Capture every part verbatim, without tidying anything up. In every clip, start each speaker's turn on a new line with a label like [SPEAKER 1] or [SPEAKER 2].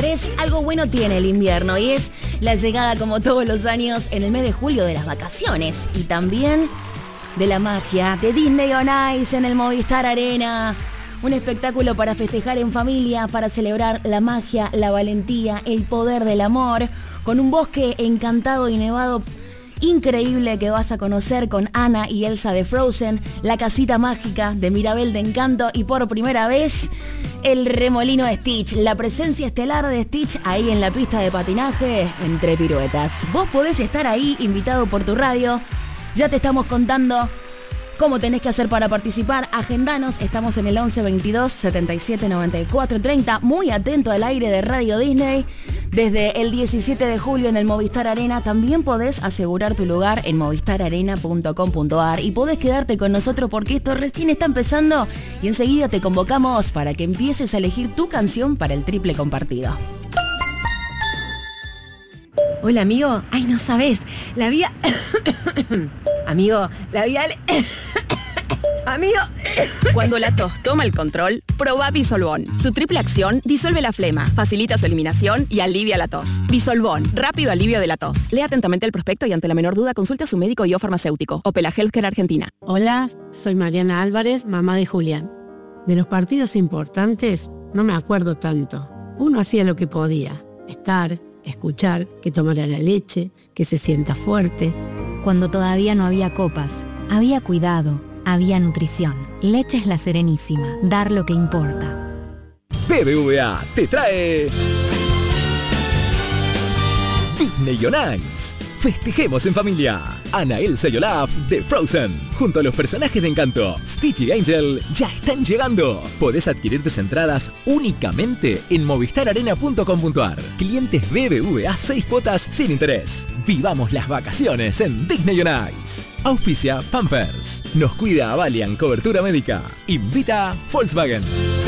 [SPEAKER 1] sabés, algo bueno tiene el invierno y es la llegada, como todos los años, en el mes de julio de las vacaciones y también de la magia de Disney on Ice en el Movistar Arena. Un espectáculo para festejar en familia, para celebrar la magia, la valentía, el poder del amor, con un bosque encantado y nevado increíble que vas a conocer con Anna y Elsa de Frozen, la casita mágica de Mirabel de Encanto y por primera vez el remolino de Stitch, la presencia estelar de Stitch ahí en la pista de patinaje entre piruetas. Vos podés estar ahí invitado por tu radio, ya te estamos contando cómo tenés que hacer para participar. Agendanos, estamos en el once veintidós setenta y siete noventa y cuatro treinta, muy atento al aire de Radio Disney. Desde el diecisiete de julio en el Movistar Arena también podés asegurar tu lugar en movistar arena punto com punto a r y podés quedarte con nosotros porque esto recién está empezando y enseguida te convocamos para que empieces a elegir tu canción para el triple compartido.
[SPEAKER 2] Hola, amigo. Ay, no sabés. La vía... amigo, la vía... Amigo...
[SPEAKER 3] Cuando la tos toma el control, probá Disolvón. Su triple acción disuelve la flema, facilita su eliminación y alivia la tos. Disolvón, rápido alivio de la tos. Lea atentamente el prospecto y ante la menor duda consulte a su médico y o farmacéutico. Opela Healthcare Argentina.
[SPEAKER 4] Hola, soy Mariana Álvarez, mamá de Julián. De los partidos importantes no me acuerdo tanto. Uno hacía lo que podía. Estar, escuchar, que tomara la leche, que se sienta fuerte.
[SPEAKER 5] Cuando todavía no había copas, había cuidado, había nutrición. Leche es La Serenísima, dar lo que importa.
[SPEAKER 6] B B V A te trae Disney on Ice. Festejemos en familia. Anna, Elsa y Olaf de Frozen, junto a los personajes de Encanto, Stitch y Angel, ya están llegando. Podés adquirir tus entradas únicamente en movistar arena punto com punto a r. Clientes B B V A seis cuotas sin interés. Vivamos las vacaciones en Disney on Ice. Auspicia Pampers. Nos cuida Valiant Cobertura Médica. Invita Volkswagen.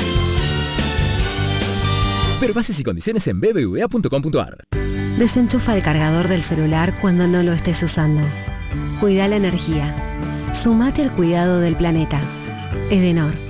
[SPEAKER 6] Ver bases y condiciones en b b v a punto com punto a r.
[SPEAKER 2] Desenchufa el cargador del celular cuando no lo estés usando. Cuida la energía. Sumate al cuidado del planeta. Edenor.